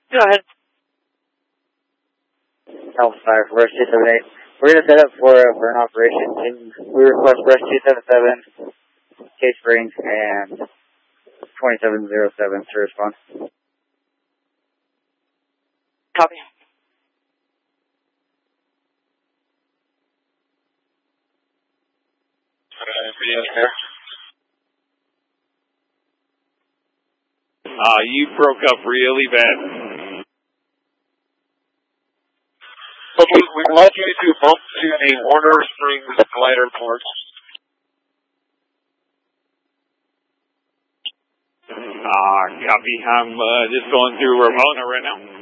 Go ahead. Alpha 5, Rush 278. We're going to set up for an operation. Can we request Rush 277, Case Springs, and 2707 to respond? Copy. You broke up really bad. Okay, we'd like you to bump to the Warner Springs glider port. Copy. I'm just going through Ramona right now.